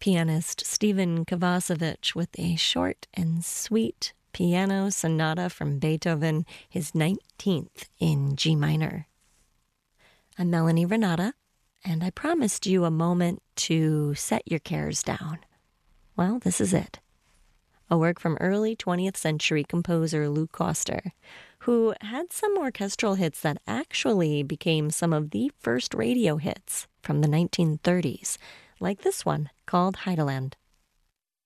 pianist Stephen Kovacevic with a short and sweet piano sonata from Beethoven, his 19th in G minor. I'm Melanie Renata, and I promised you a moment to set your cares down. Well, this is it. A work from early 20th century composer Lou Koster, who had some orchestral hits that actually became some of the first radio hits from the 1930s, like this one called Heideland.